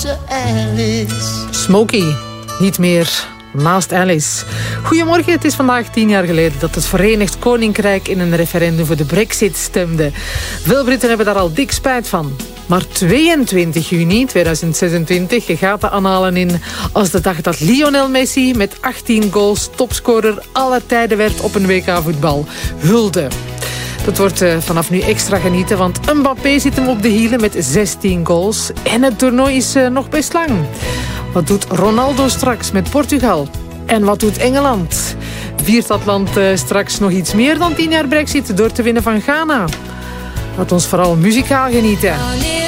tussen Alice. Smokey, niet meer naast Alice. Goedemorgen, het is vandaag 10 jaar geleden dat het Verenigd Koninkrijk in een referendum voor de Brexit stemde. Veel Britten hebben daar al dik spijt van. Maar 22 juni 2026 gaat de annalen in als de dag dat Lionel Messi met 18 goals topscorer aller tijden werd op een WK-voetbal. Hulde. Dat wordt vanaf nu extra genieten, want Mbappé zit hem op de hielen met 16 goals. En het toernooi is nog best lang. Wat doet Ronaldo straks met Portugal? En wat doet Engeland? Viert dat land straks nog iets meer dan 10 jaar Brexit door te winnen van Ghana? Laat ons vooral muzikaal genieten.